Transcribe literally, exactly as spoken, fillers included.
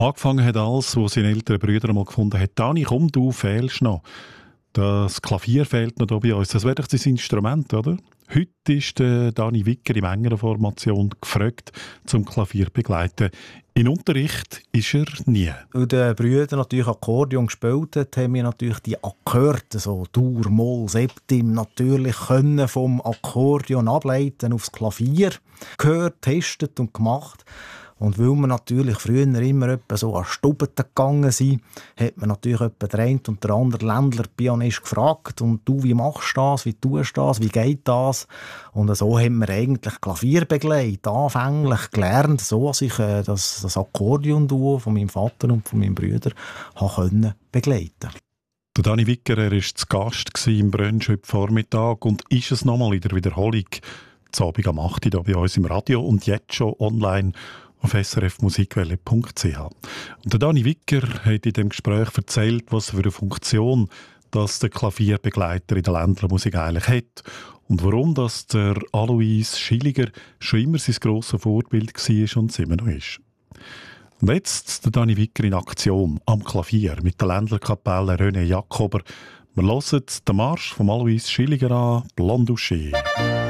Angefangen hat alles, wo sein älterer Bruder mal gefunden hat, Dani, komm, du fehlst noch. Das Klavier fehlt noch hier bei uns. Das wäre doch das Instrument, oder? Heute ist der Dani Wicker in engeren Formation gefragt, zum Klavier zu begleiten. In Unterricht ist er nie. Weil der Brüder natürlich Akkordeon gespielt hat, haben wir natürlich die Akkorde, so Dur, Moll, Septim, natürlich können vom Akkordeon ableiten aufs Klavier. Gehört, getestet und gemacht. Und weil wir natürlich früher immer etwa so an Stuben gegangen sind, hat man natürlich etwa der eine und der andere Ländler-Pianist gefragt. Und du, wie machst du das? Wie tust du das? Wie geht das? Und so haben wir eigentlich Klavier begleitet, anfänglich gelernt, so dass ich äh, das, das Akkordeon-Duo von meinem Vater und von meinem Bruder können begleiten. Der Dani Wicker, er war zu Gast im Brunch heute Vormittag und ist es nochmal in der Wiederholung zu Abend am acht Uhr hier bei uns im Radio und jetzt schon online auf s r f musikwelle punkt c h. Und der Dani Wicker hat in dem Gespräch erzählt, was für eine Funktion das der Klavierbegleiter in der Ländlermusik eigentlich hat und warum das der Alois Schilliger schon immer sein grosses Vorbild war und es immer noch ist. Und jetzt der Dani Wicker in Aktion am Klavier mit der Ländlerkapelle René Jakober. Wir hören den Marsch von Alois Schilliger an, Blond Douché.